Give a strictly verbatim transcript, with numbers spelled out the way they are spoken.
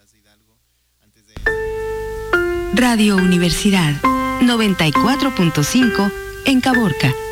Radio Universidad noventa y cuatro punto cinco en Caborca.